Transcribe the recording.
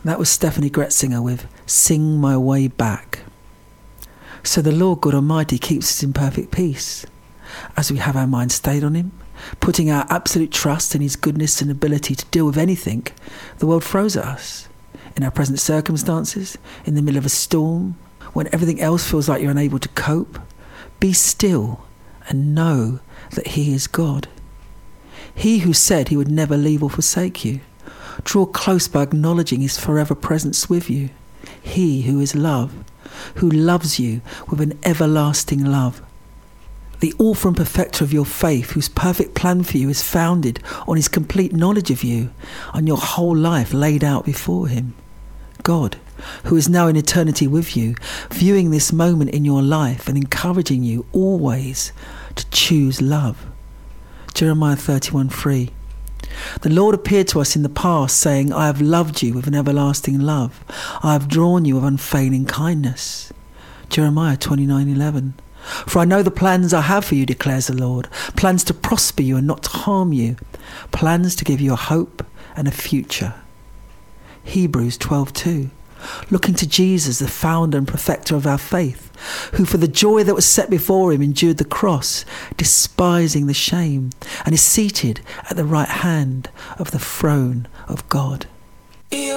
That was Stephanie Gretzinger with Sing My Way Back. So the Lord God Almighty keeps us in perfect peace as we have our mind stayed on him, putting our absolute trust in his goodness and ability to deal with anything the world throws at us, in our present circumstances, in the middle of a storm, when everything else feels like you're unable to cope. Be still and know that he is God. He who said he would never leave or forsake you. Draw close by acknowledging his forever presence with you. He who is love, who loves you with an everlasting love. The author and perfecter of your faith, whose perfect plan for you is founded on his complete knowledge of you and your whole life laid out before him. God, who is now in eternity with you, viewing this moment in your life and encouraging you always to choose love. Jeremiah 31:3. The Lord appeared to us in the past, saying, I have loved you with an everlasting love. I have drawn you with unfailing kindness. Jeremiah 29:11. For I know the plans I have for you, declares the Lord, plans to prosper you and not to harm you, plans to give you a hope and a future. Hebrews 12:2. Looking to Jesus, the founder and perfecter of our faith, who for the joy that was set before him endured the cross, despising the shame, and is seated at the right hand of the throne of God.